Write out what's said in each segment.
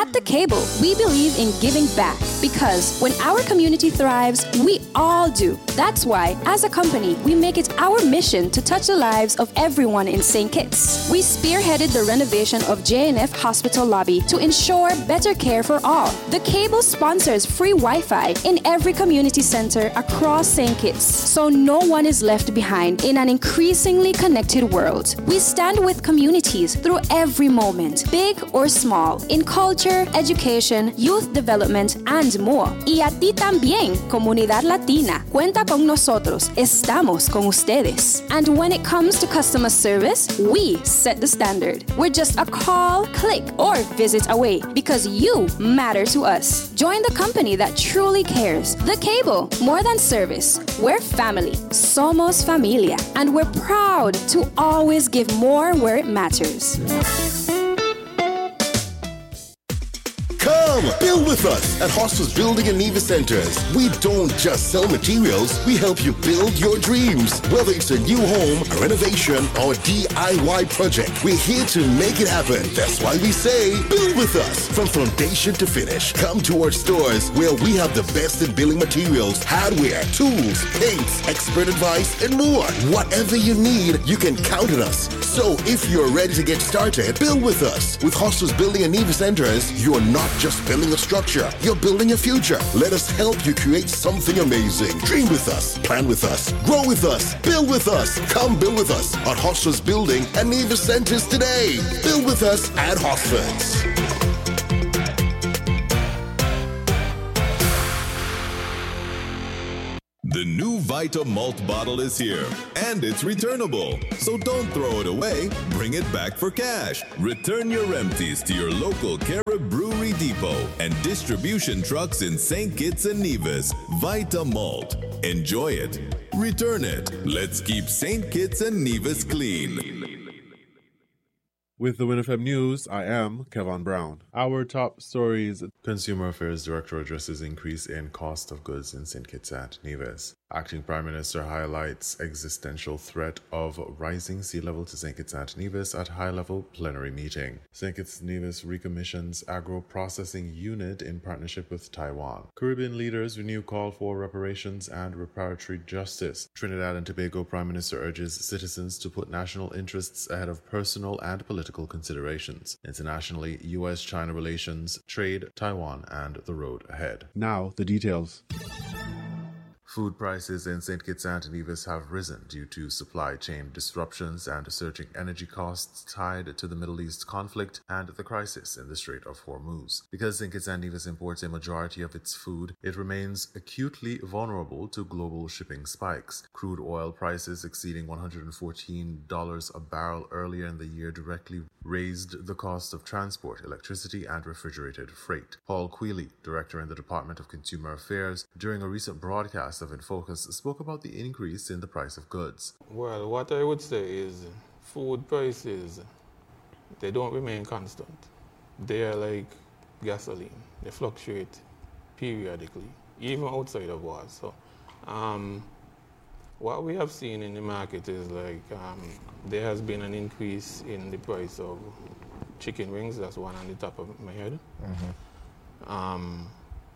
At The Cable, we believe in giving back because when our community thrives, we all do. That's why, as a company, we make it our mission to touch the lives of everyone in St. Kitts. We spearheaded the renovation of JNF Hospital lobby to ensure better care for all. The Cable sponsors free Wi-Fi in every community center across St. Kitts, so no one is left behind in an increasingly connected world. We stand with communities through every moment, big or small, in culture, education, youth development, and more. Y a ti también, comunidad latina. Cuenta con nosotros. Estamos con ustedes. And when it comes to customer service, we set the standard. We're just a call, click, or visit away because you matter to us. Join the company that truly cares. The Cable, more than service. We're family. Somos familia. And we're proud to always give more where it matters. Come, build with us at Hostels Building and Neva Centers. We don't just sell materials, we help you build your dreams. Whether it's a new home, a renovation, or a DIY project, we're here to make it happen. That's why we say, build with us. From foundation to finish, come to our stores where we have the best in building materials, hardware, tools, paints, expert advice, and more. Whatever you need, you can count on us. So if you're ready to get started, build with us. With Hostels Building and Neva Centers, you're not just building a structure, you're building a future. Let us help you create something amazing. Dream with us, plan with us, grow with us, build with us. Come build with us at Hostels Building and Neva Centers today. Build with us at Hosfords. The new Vita Malt bottle is here, and it's returnable. So don't throw it away, bring it back for cash. Return your empties to your local Carib Brewery Depot and distribution trucks in St. Kitts and Nevis. Vita Malt. Enjoy it. Return it. Let's keep St. Kitts and Nevis clean. With the WinFM News, I am Kevin Brown. Our top stories: Consumer Affairs Director addresses increase in cost of goods in St. Kitts and Nevis. Acting Prime Minister highlights existential threat of rising sea level to St. Kitts and Nevis at high-level plenary meeting. St. Kitts and Nevis recommissions agro-processing unit in partnership with Taiwan. Caribbean leaders renew call for reparations and reparatory justice. Trinidad and Tobago Prime Minister urges citizens to put national interests ahead of personal and political considerations. Internationally, U.S.-China relations, trade, Taiwan, and the road ahead. Now, the details. Food prices in St. Kitts and Nevis have risen due to supply chain disruptions and surging energy costs tied to the Middle East conflict and the crisis in the Strait of Hormuz. Because St. Kitts and Nevis imports a majority of its food, it remains acutely vulnerable to global shipping spikes. Crude oil prices exceeding $114 a barrel earlier in the year directly raised the cost of transport, electricity, and refrigerated freight. Paul Quealy, director in the Department of Consumer Affairs, during a recent broadcast of In Focus, spoke about the increase in the price of goods. Well, what I would say is food prices, they don't remain constant. They are like gasoline. They fluctuate periodically, even outside of war. So what we have seen in the market is there has been an increase in the price of chicken wings. That's one on the top of my head. Mm-hmm.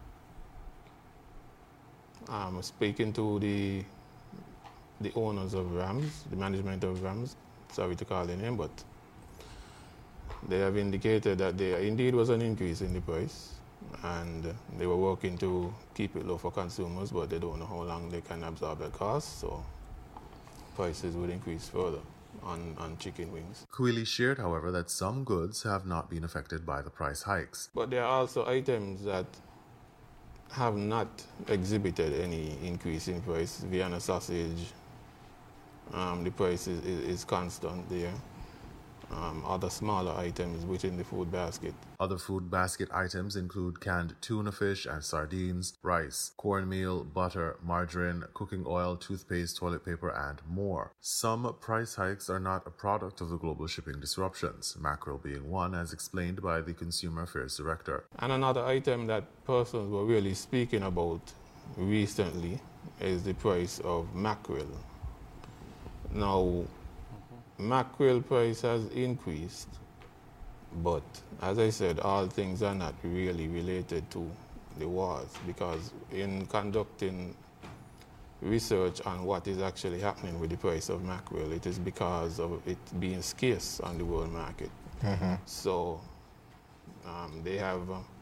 Speaking to the owners of Rams, the management of Rams, sorry to call their name, but they have indicated that there indeed was an increase in the price, and they were working to keep it low for consumers, but they don't know how long they can absorb the cost, so prices would increase further on chicken wings. Quealy shared, however, that some goods have not been affected by the price hikes. But there are also items that have not exhibited any increase in price. Vienna sausage, the price is constant there. Other smaller items within the food basket. Other food basket items include canned tuna fish and sardines, rice, cornmeal, butter, margarine, cooking oil, toothpaste, toilet paper, and more. Some price hikes are not a product of the global shipping disruptions, mackerel being one, as explained by the Consumer Affairs Director. And another item that persons were really speaking about recently is the price of mackerel. Now, mackerel price has increased But as I said, all things are not really related to the wars, because in conducting research on what is actually happening with the price of mackerel, it is because of it being scarce on the world market. So they have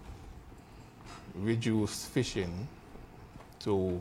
reduced fishing to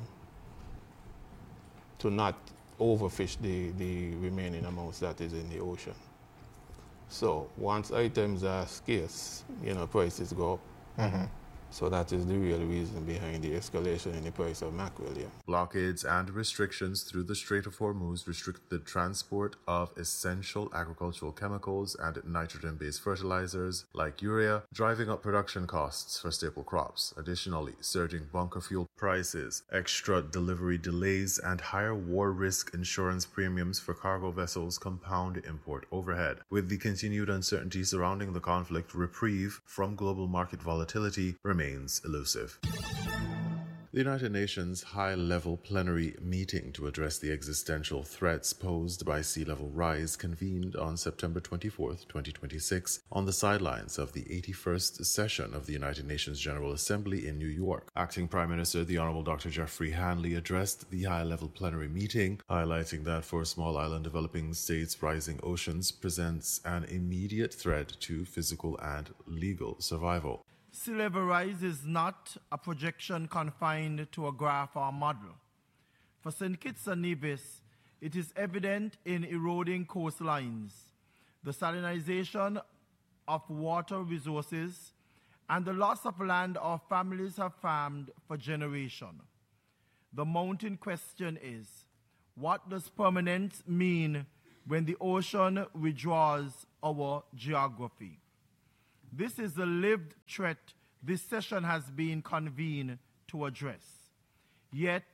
not overfish the remaining amounts that is in the ocean. So once items are scarce, prices go up. So that is the real reason behind the escalation in the price of mackerel. Yeah. Blockades and restrictions through the Strait of Hormuz restrict the transport of essential agricultural chemicals and nitrogen-based fertilizers like urea, driving up production costs for staple crops. Additionally, surging bunker fuel prices, extra delivery delays, and higher war risk insurance premiums for cargo vessels compound import overhead. With the continued uncertainty surrounding the conflict, reprieve from global market volatility remains elusive. The United Nations High-Level Plenary Meeting to address the existential threats posed by sea level rise convened on September 24, 2026, on the sidelines of the 81st session of the United Nations General Assembly in New York. Acting Prime Minister the Honorable Dr. Jeffrey Hanley addressed the high-level plenary meeting, highlighting that for small island developing states, rising oceans presents an immediate threat to physical and legal survival. Sea level rise is not a projection confined to a graph or model. For St. Kitts and Nevis, it is evident in eroding coastlines, the salinization of water resources, and the loss of land our families have farmed for generations. The mounting question is, what does permanence mean when the ocean withdraws our geography? This is the lived threat this session has been convened to address. Yet,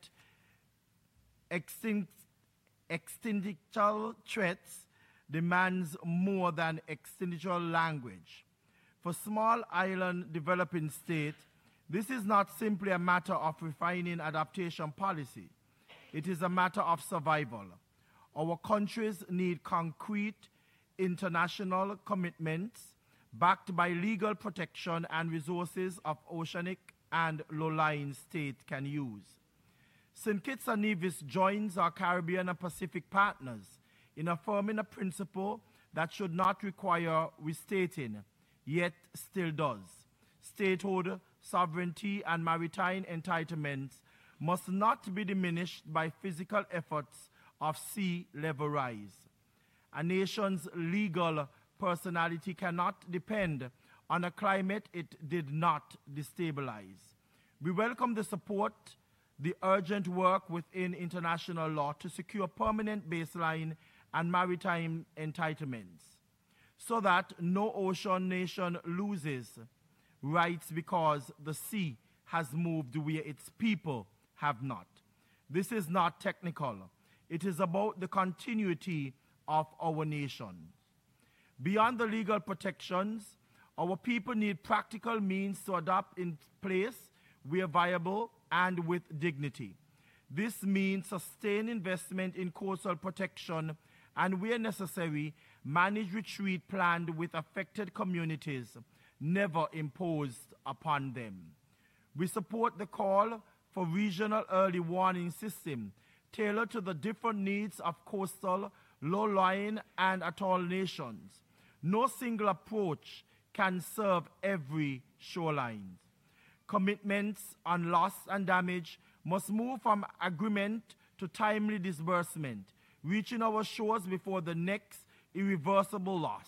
existential threats demands more than existential language. For small island developing states, this is not simply a matter of refining adaptation policy. It is a matter of survival. Our countries need concrete international commitments backed by legal protection and resources of oceanic and low-lying state can use. St. Kitts and Nevis joins our Caribbean and Pacific partners in affirming a principle that should not require restating, yet still does. Statehood, sovereignty, and maritime entitlements must not be diminished by physical efforts of sea level rise. A nation's legal personality cannot depend on a climate it did not destabilize. We welcome the support, the urgent work within international law to secure permanent baseline and maritime entitlements, so that no ocean nation loses rights because the sea has moved where its people have not. This is not technical. It is about the continuity of our nation. Beyond the legal protections, our people need practical means to adapt in place where viable and with dignity. This means sustained investment in coastal protection and, where necessary, managed retreat planned with affected communities, never imposed upon them. We support the call for regional early warning system tailored to the different needs of coastal, low-lying, and atoll nations. No single approach can serve every shoreline. Commitments on loss and damage must move from agreement to timely disbursement, reaching our shores before the next irreversible loss.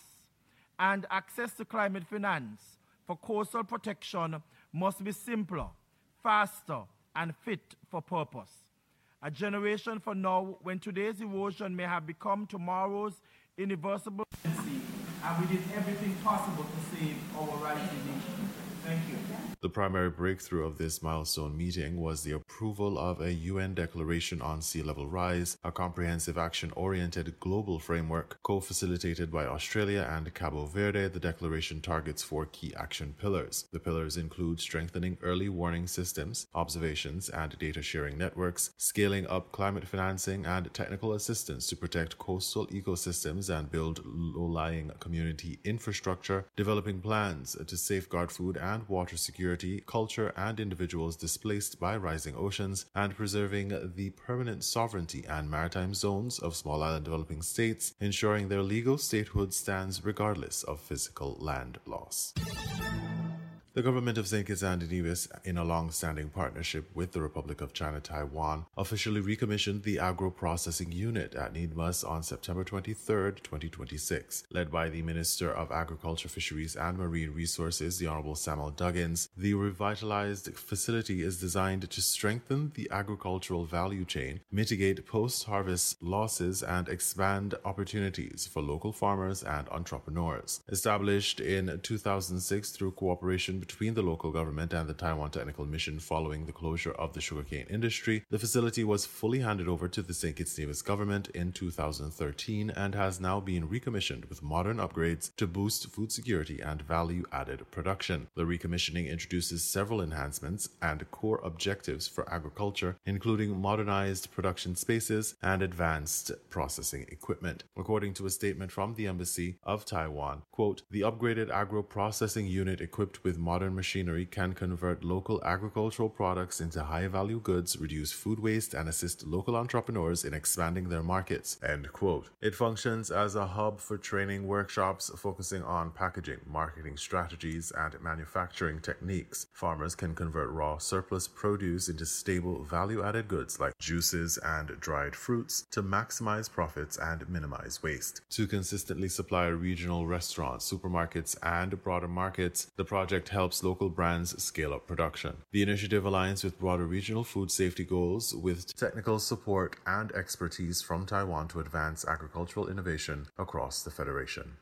And access to climate finance for coastal protection must be simpler, faster, and fit for purpose. A generation from now, when today's erosion may have become tomorrow's irreversible, and we did everything possible to save our rising nation. Thank you. The primary breakthrough of this milestone meeting was the approval of a UN Declaration on Sea Level Rise, a comprehensive action-oriented global framework co-facilitated by Australia and Cabo Verde. The declaration targets 4 key action pillars. The pillars include strengthening early warning systems, observations and data sharing networks, scaling up climate financing and technical assistance to protect coastal ecosystems and build low-lying community infrastructure, developing plans to safeguard food and water security, culture, and individuals displaced by rising oceans, and preserving the permanent sovereignty and maritime zones of small island developing states, ensuring their legal statehood stands regardless of physical land loss. The government of St. Kitts and Nevis, in a long-standing partnership with the Republic of China Taiwan, officially recommissioned the agro-processing unit at NIDMAS on September 23, 2026. Led by the Minister of Agriculture, Fisheries and Marine Resources, the Honorable Samuel Duggins, the revitalized facility is designed to strengthen the agricultural value chain, mitigate post-harvest losses, and expand opportunities for local farmers and entrepreneurs. Established in 2006 through cooperation between the local government and the Taiwan Technical Mission following the closure of the sugarcane industry, the facility was fully handed over to the St. Kitts Nevis government in 2013 and has now been recommissioned with modern upgrades to boost food security and value-added production. The recommissioning introduces several enhancements and core objectives for agriculture, including modernized production spaces and advanced processing equipment. According to a statement from the Embassy of Taiwan, quote, "The upgraded agro-processing unit equipped with modern machinery can convert local agricultural products into high-value goods, reduce food waste, and assist local entrepreneurs in expanding their markets." End quote. It functions as a hub for training workshops focusing on packaging, marketing strategies, and manufacturing techniques. Farmers can convert raw surplus produce into stable value-added goods like juices and dried fruits to maximize profits and minimize waste. To consistently supply regional restaurants, supermarkets, and broader markets, the project helps local brands scale up production. The initiative aligns with broader regional food safety goals with technical support and expertise from Taiwan to advance agricultural innovation across the Federation.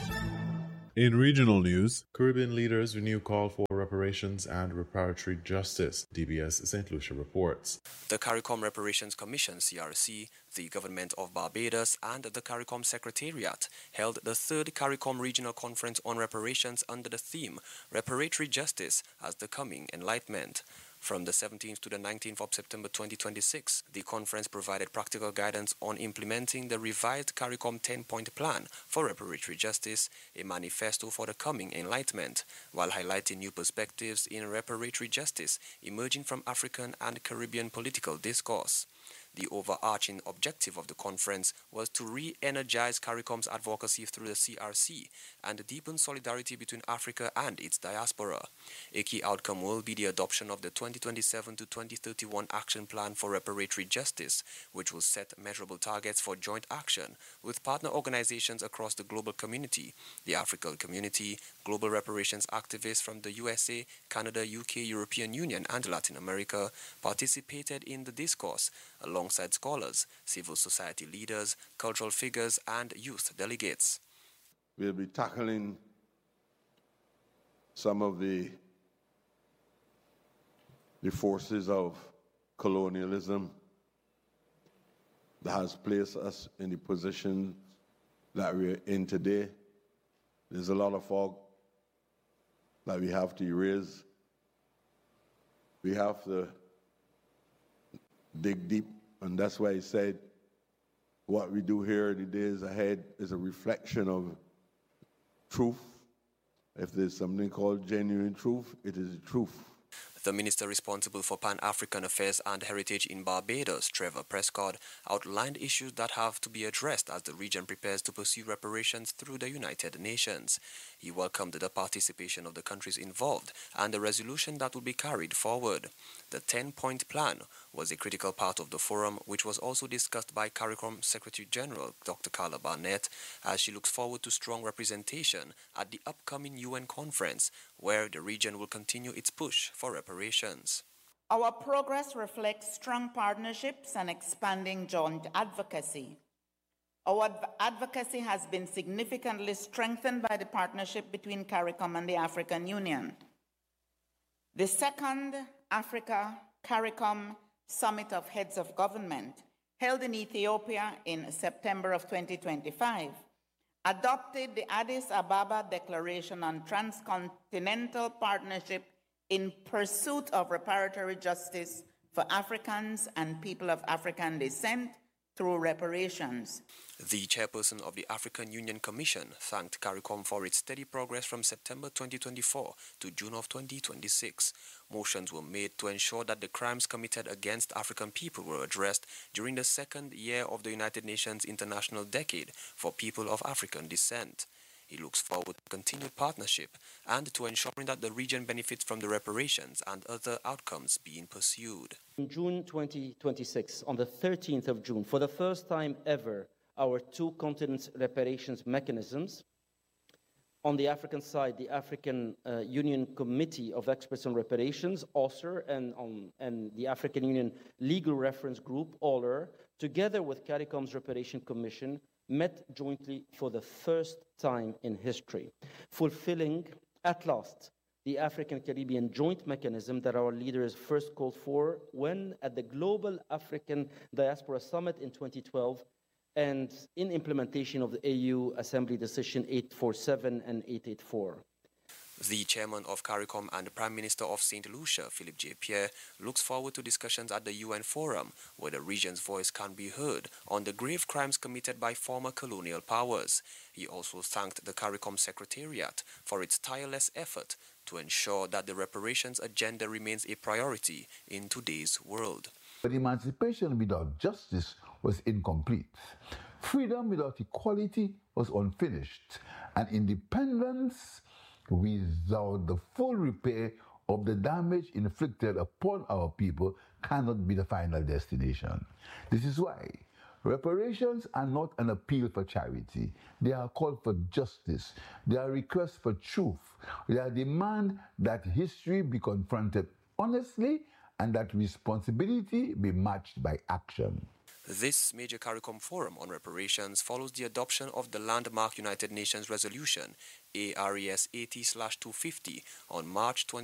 In regional news, Caribbean leaders renew call for reparations and reparatory justice, DBS St. Lucia reports. The CARICOM Reparations Commission, CRC, the Government of Barbados, and the CARICOM Secretariat held the 3rd CARICOM Regional Conference on Reparations under the theme Reparatory Justice as the Coming Enlightenment. From the 17th to the 19th of September 2026, the conference provided practical guidance on implementing the revised CARICOM 10-point plan for reparatory justice, a manifesto for the coming enlightenment, while highlighting new perspectives in reparatory justice emerging from African and Caribbean political discourse. The overarching objective of the conference was to re-energize CARICOM's advocacy through the CRC and deepen solidarity between Africa and its diaspora. A key outcome will be the adoption of the 2027 to 2031 Action Plan for Reparatory Justice, which will set measurable targets for joint action with partner organizations across the global community, the African community, global reparations activists from the USA, Canada, UK, European Union, and Latin America participated in the discourse, alongside scholars, civil society leaders, cultural figures, and youth delegates. We'll be tackling some of the forces of colonialism that has placed us in the position that we're in today. There's a lot of fog that we have to erase. We have to dig deep, and that's why he said what we do here in the days ahead is a reflection of truth. If there's something called genuine truth, it is the truth. The minister responsible for Pan-African Affairs and Heritage in Barbados, Trevor Prescott, outlined issues that have to be addressed as the region prepares to pursue reparations through the United Nations. He welcomed the participation of the countries involved and the resolution that will be carried forward. The 10-point plan was a critical part of the forum, which was also discussed by CARICOM Secretary General Dr. Carla Barnett, as she looks forward to strong representation at the upcoming UN conference, where the region will continue its push for reparations. Our progress reflects strong partnerships and expanding joint advocacy. Our advocacy has been significantly strengthened by the partnership between CARICOM and the African Union. The second Africa CARICOM Summit of Heads of Government, held in Ethiopia in September of 2025, adopted the Addis Ababa Declaration on Transcontinental Partnership in Pursuit of Reparatory Justice for Africans and People of African Descent through reparations. The chairperson of the African Union Commission thanked CARICOM for its steady progress from September 2024 to June of 2026. Motions were made to ensure that the crimes committed against African people were addressed during the second year of the United Nations International Decade for People of African Descent. He looks forward to continued partnership and to ensuring that the region benefits from the reparations and other outcomes being pursued. In June 2026, on the 13th of June, for the first time ever, our two continents reparations mechanisms. On the African side, the African Union Committee of Experts on Reparations, AUSR, and the African Union Legal Reference Group, ALR, together with CARICOM's Reparation Commission, met jointly for the first time in history, fulfilling, at last, the African-Caribbean joint mechanism that our leaders first called for when at the Global African Diaspora Summit in 2012 and in implementation of the AU Assembly Decision 847 and 884. The chairman of CARICOM and the Prime Minister of St. Lucia, Philip J. Pierre, looks forward to discussions at the UN Forum, where the region's voice can be heard on the grave crimes committed by former colonial powers. He also thanked the CARICOM Secretariat for its tireless effort to ensure that the reparations agenda remains a priority in today's world. But emancipation without justice was incomplete. Freedom without equality was unfinished. And independence without the full repair of the damage inflicted upon our people cannot be the final destination. This is why reparations are not an appeal for charity. They are a call for justice. They are requests for truth. They are a demand that history be confronted honestly and that responsibility be matched by action. This major CARICOM Forum on reparations follows the adoption of the landmark United Nations Resolution ARES 80/250 on March 20.